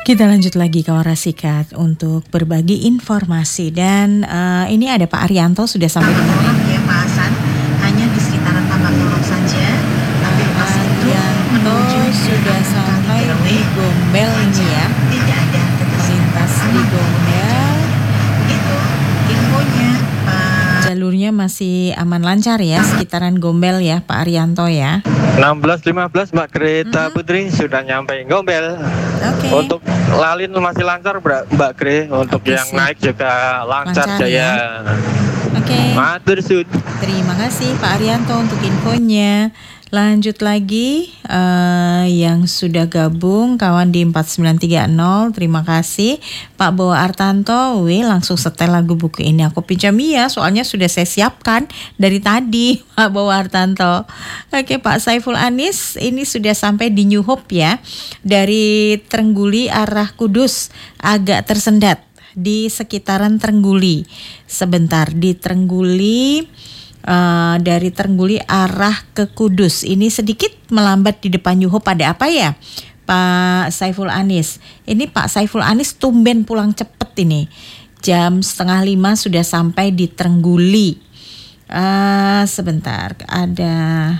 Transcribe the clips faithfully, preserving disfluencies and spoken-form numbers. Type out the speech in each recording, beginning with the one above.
Kita lanjut lagi kawan Rasikat untuk berbagi informasi dan uh, ini ada Pak Arianto sudah sampai di mana? Ya Pak Hasan, hanya di sekitaran Tambak Lorong saja. Tapi Pak Arianto sudah sampai di Gombel ini ya. Tidak ada melintas di Gombel. Itu infonya Pak. Jalurnya masih aman lancar ya sekitaran Gombel ya Pak Arianto ya. enam belas lima belas Mbak Greta mm-hmm. Putri sudah nyampe Gombel. Oke. Okay. Untuk Lalin masih lancar Mbak Gre. Untuk okay, yang siap. Naik juga lancar, lancar Jaya. Ya? Oke. Okay. Matur sud. Terima kasih Pak Arianto untuk infonya. Lanjut lagi uh, yang sudah gabung kawan di empat sembilan tiga nol. Terima kasih Pak Bowo Artanto. Wih, langsung setel lagu buku ini aku pinjam ya, soalnya sudah saya siapkan dari tadi Pak Bowo Artanto. Oke Pak Saiful Anis, ini sudah sampai di New Hope ya. Dari Trengguli arah Kudus agak tersendat di sekitaran Trengguli. Sebentar di Trengguli. Uh, dari Trengguli arah ke Kudus ini sedikit melambat di depan Yuho. Pada apa ya Pak Saiful Anis? Ini Pak Saiful Anis tumben pulang cepet ini, jam setengah lima sudah sampai di Trengguli. Uh, sebentar ada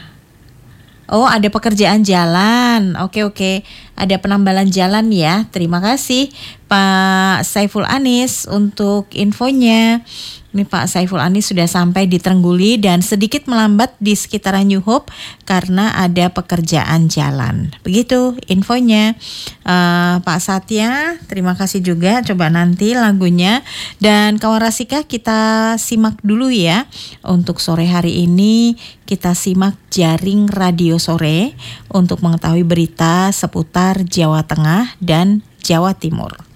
Oh ada pekerjaan jalan. Oke oke ada penambalan jalan ya. Terima kasih Pak Saiful Anis untuk infonya. Ini Pak Saiful Anis sudah sampai di Trengguli dan sedikit melambat di sekitaran New Hope karena ada pekerjaan jalan. Begitu infonya. uh, Pak Satya, terima kasih juga. Coba nanti lagunya. Dan kawan Rasika kita simak dulu ya. Untuk sore hari ini kita simak Jaring Radio Sore untuk mengetahui berita seputar Jawa Tengah dan Jawa Timur.